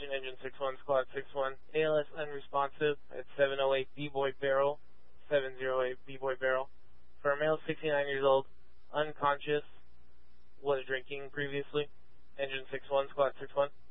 Station, Engine 61, Squad 61. ALS unresponsive at 708 B-Boy Barrel, 708 B-Boy Barrel. For a male 69 years old, unconscious, was drinking previously. Engine 61, Squad 61.